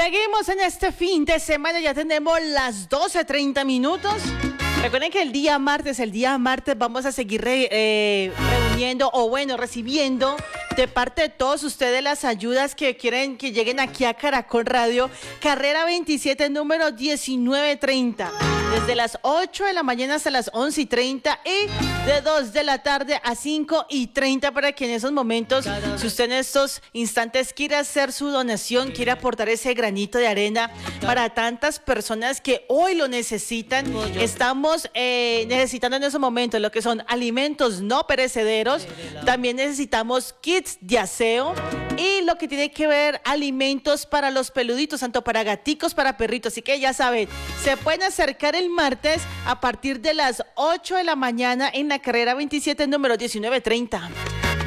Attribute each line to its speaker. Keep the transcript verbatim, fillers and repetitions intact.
Speaker 1: Seguimos en este fin de semana, ya tenemos las doce treinta minutos. Recuerden que el día martes, el día martes vamos a seguir re, eh, reuniendo o bueno, recibiendo de parte de todos ustedes las ayudas que quieren que lleguen aquí a Caracol Radio, carrera veintisiete, número diecinueve treinta, desde las ocho de la mañana hasta las once y treinta y de dos de la tarde a cinco y treinta, para que en esos momentos, si usted en estos instantes quiere hacer su donación, quiere aportar ese granito de arena para tantas personas que hoy lo necesitan. Estamos eh, necesitando en esos momentos lo que son alimentos no perecederos, también necesitamos kits de aseo y lo que tiene que ver alimentos para los peluditos, tanto para gaticos, para perritos. Así que ya saben, se pueden acercar el martes a partir de las ocho de la mañana en la carrera veintisiete, número diecinueve treinta.